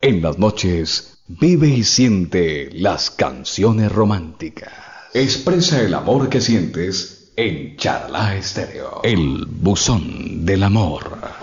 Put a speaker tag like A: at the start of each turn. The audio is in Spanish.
A: En las noches, vive y siente las canciones románticas. Expresa el amor que sientes en Charalá Estéreo. El buzón del amor.